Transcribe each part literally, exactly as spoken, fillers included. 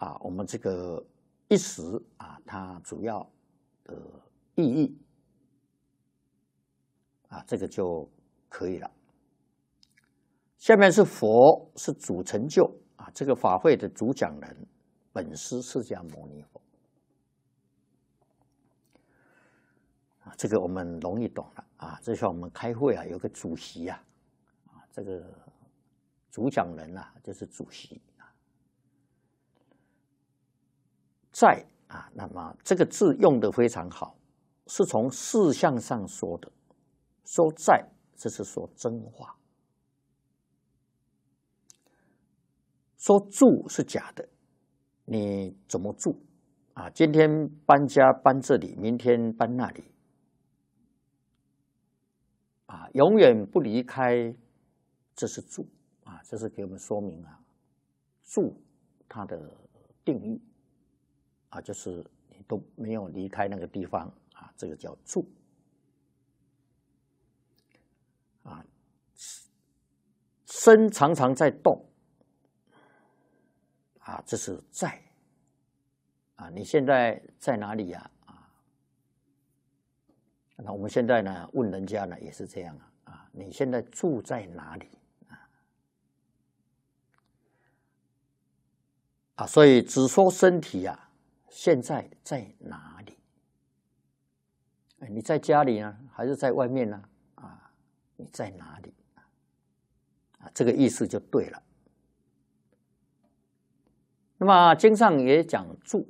啊，我们这个一时啊，它主要的意义啊，这个就可以了。下面是佛是主成就啊，这个法会的主讲人本师释迦牟尼佛啊，这个我们容易懂了啊。就像我们开会啊，有个主席啊，啊，这个主讲人啊，就是主席啊。在啊，那么这个字用得非常好，是从事项上说的，说在，这是说真话。说住是假的，你怎么住啊？今天搬家搬这里，明天搬那里，啊，永远不离开，这是住啊，这是给我们说明啊，住它的定义啊，就是你都没有离开那个地方啊，这个叫住啊。身常常在动。啊，这是在啊，你现在在哪里呀？啊，那我们现在呢，问人家呢也是这样啊，啊，你现在住在哪里啊？啊，所以只说身体啊，现在在哪里？你在家里呢，还是在外面呢？啊，你在哪里？啊，这个意思就对了。那么经上也讲住，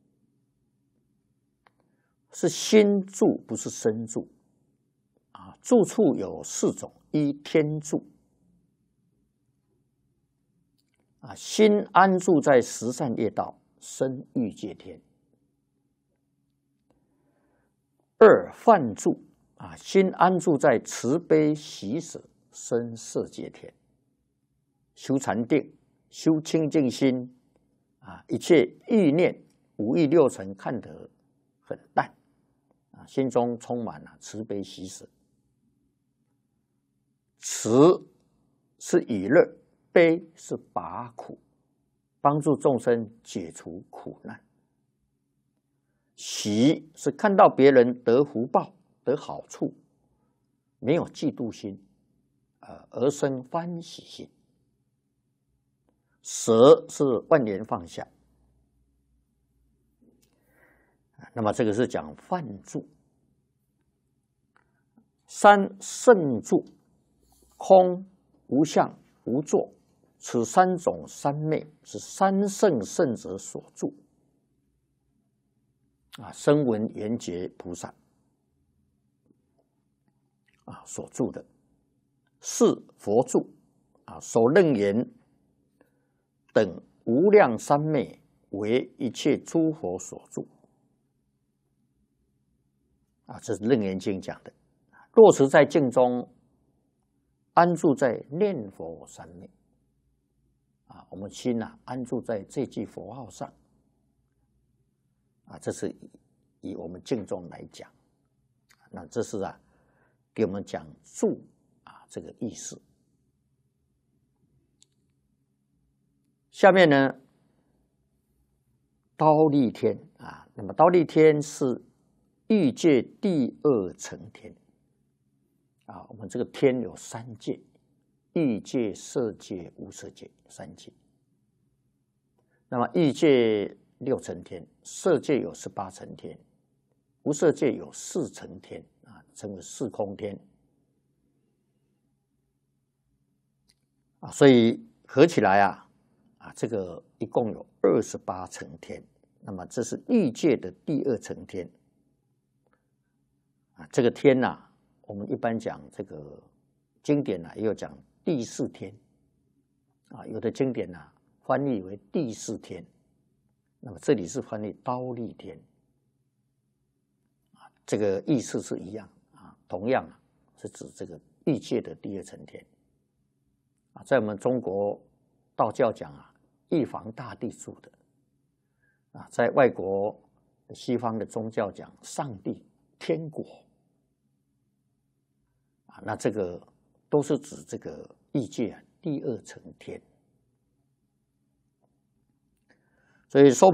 是心住，不是身住。啊，住处有四种：一天住，啊，心安住在十善业道，身欲界天；二梵住，啊，心安住在慈悲喜舍，身色界天。修禅定，修清净心。啊，一切意念五欲六尘看得很淡，啊，心中充满了慈悲喜舍。慈是以乐，悲是拔苦，帮助众生解除苦难。喜是看到别人得福报、得好处，没有嫉妒心，呃，而生欢喜心。舍是万缘放下，那么这个是讲梵住。三圣住，空、无相、无作，此三种三昧是三圣圣者所住。啊，声闻缘觉菩萨啊所住的，是佛住啊，所楞严等无量三昧，为一切诸佛所住。啊，这是楞严经讲的。落实在境中，安住在念佛三昧。啊，我们心啊安住在这句佛号上。啊，这是以以我们境中来讲，那这是啊给我们讲住啊这个意思。下面呢，忉利天啊，那么忉利天是欲界第二层天啊。我们这个天有三界：欲界、色界、无色界三界。那么欲界六层天，色界有十八层天，无色界有四层天啊，称为四空天啊。所以合起来啊。啊，这个一共有二十八层天，那么这是欲界的第二层天。啊，这个天呐、啊，我们一般讲这个经典呐、啊，也有讲第四天。啊，有的经典呐、啊、翻译为第四天，那么这里是翻译忉利天。啊，这个意思是一样啊，同样啊是指这个欲界的第二层天。啊，在我们中国道教讲啊。玉皇大帝住的啊，在外国西方的宗教讲上帝、天国啊，那这个都是指这个欲界啊第二层天。 所以说。